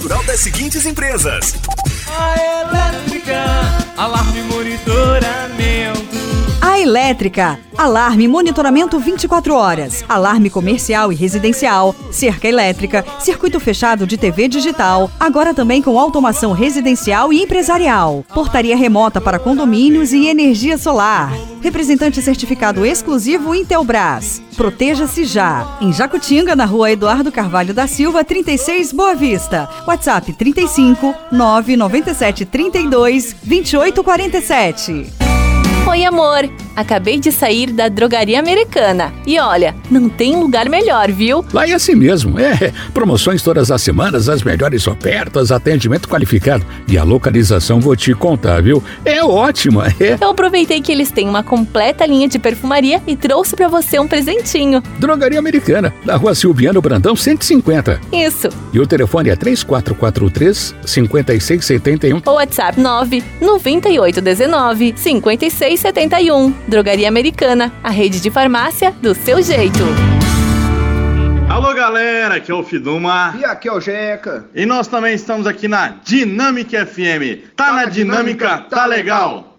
cultural das seguintes empresas: A Elétrica, alarme e monitoramento. A Elétrica, alarme e monitoramento 24 horas, alarme comercial e residencial, cerca elétrica, circuito fechado de TV digital, agora também com automação residencial e empresarial, portaria remota para condomínios e energia solar. Representante certificado exclusivo Intelbras. Proteja-se já. Em Jacutinga, na rua Eduardo Carvalho da Silva, 36, Boa Vista. WhatsApp 35 997 32 28 47. Oi, amor! Acabei de sair da Drogaria Americana. E olha, não tem lugar melhor, viu? Lá é assim mesmo. Promoções todas as semanas, as melhores ofertas, atendimento qualificado. E a localização vou te contar, viu? É ótima. Eu aproveitei que eles têm uma completa linha de perfumaria e trouxe pra você um presentinho. Drogaria Americana, na rua Silviano Brandão, 150. Isso. E o telefone é 3443-5671. O WhatsApp 99819-5671. Drogaria Americana, a rede de farmácia do seu jeito. Alô, galera, aqui é o Fiduma. E aqui é o Jeca. E nós também estamos aqui na Dinâmica FM. Tá na Dinâmica, tá legal.